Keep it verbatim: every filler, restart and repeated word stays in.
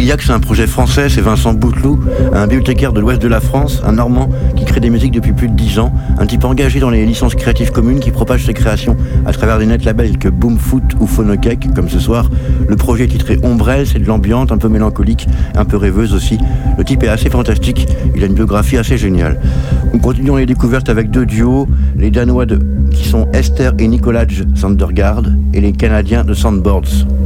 Iliac, c'est un projet français, c'est Vincent Bouteloup, un bibliothécaire de l'ouest de la France, un Normand qui crée des musiques depuis plus de dix ans, un type engagé dans les licences créatives communes qui propage ses créations à travers des net labels que Boomfoot ou Phonocake, comme ce soir. Le projet est titré Ombrelle, c'est de l'ambiance, un peu mélancolique, un peu rêveuse aussi. Le type est assez fantastique, il a une biographie assez géniale. Nous continuons les découvertes avec deux duos, les Danois de, qui sont Esther et Nicolaj Sandergaard et les Canadiens de Soundboards.